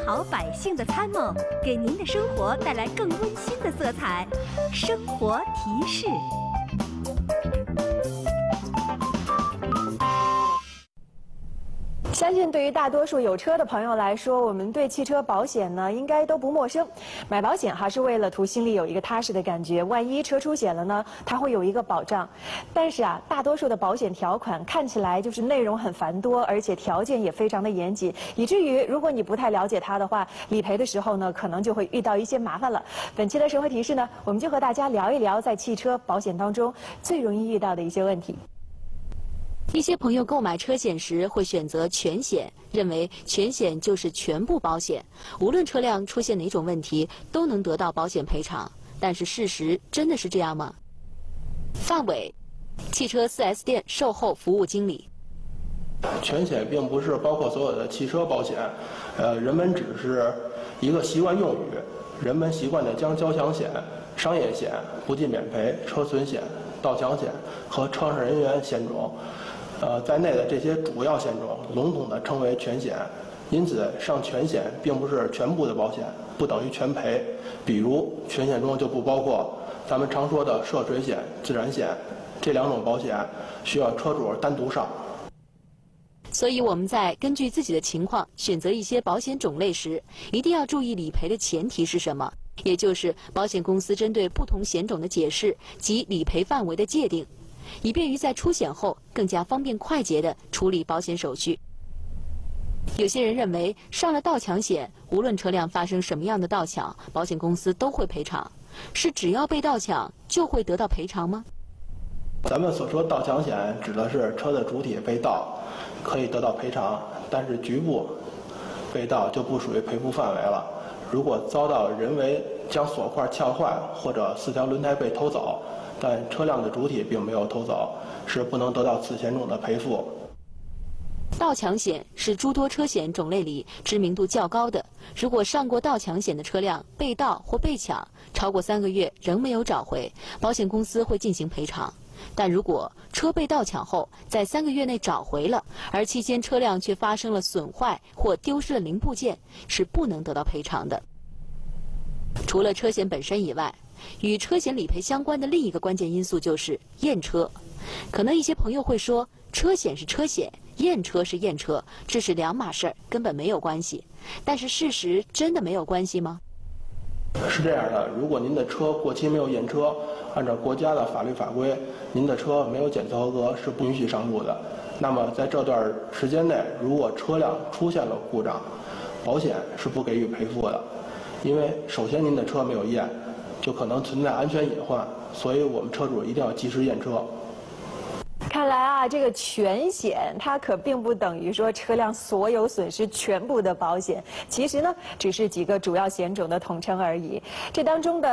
好百姓的参谋，给您的生活带来更温馨的色彩。生活提示。 相信对于大多数有车的朋友来说，我们对汽车保险呢应该都不陌生。买保险还是为了图心里有一个踏实的感觉，万一车出险了呢，它会有一个保障。但是啊，大多数的保险条款看起来就是内容很繁多，而且条件也非常的严谨，以至于如果你不太了解它的话，理赔的时候呢，可能就会遇到一些麻烦了。本期的生活提示呢，我们就和大家聊一聊在汽车保险当中最容易遇到的一些问题。 一些朋友购买车险时会选择全险，认为全险就是全部保险，无论车辆出现哪种问题都能得到保险赔偿。但是事实真的是这样吗？范伟，汽车 4S 店售后服务经理。 全险并不是包括所有的汽车保险，人们只是一个习惯用语，人们习惯地将交强险、商业险、不计免赔、车损险、盗抢险和车上人员险种在内的这些主要险种笼统地称为全险，因此上全险并不是全部的保险，不等于全赔。比如全险中就不包括咱们常说的涉水险、自燃险，这两种保险需要车主单独上。 所以我们在根据自己的情况选择一些保险种类时，一定要注意理赔的前提是什么，也就是保险公司针对不同险种的解释及理赔范围的界定，以便于在出险后更加方便快捷地处理保险手续。有些人认为上了盗抢险，无论车辆发生什么样的盗抢，保险公司都会赔偿。是只要被盗抢就会得到赔偿吗？ 咱们所说盗抢险指的是车的主体被盗，可以得到赔偿，但是局部被盗就不属于赔付范围了。如果遭到人为将锁块撬坏或者4条轮胎被偷走，但车辆的主体并没有偷走，是不能得到此险种的赔付。 盗抢险是诸多车险种类里知名度较高的。如果上过盗抢险的车辆被盗或被抢，超过3个月仍没有找回，保险公司会进行赔偿。但如果车被盗抢后在3个月内找回了，而期间车辆却发生了损坏或丢失了零部件，是不能得到赔偿的。除了车险本身以外，与车险理赔相关的另一个关键因素就是验车。可能一些朋友会说，车险是车险，验车是验车，这是两码事儿，根本没有关系。但是事实真的没有关系吗？ 是这样的，如果您的车过期没有验车，按照国家的法律法规，您的车没有检测合格是不允许上路的。那么在这段时间内，如果车辆出现了故障，保险是不给予赔付的，因为首先您的车没有验，就可能存在安全隐患，所以我们车主一定要及时验车。 看来啊，这个全险它可并不等于说车辆所有损失全部的保险，其实呢，只是几个主要险种的统称而已。这当中的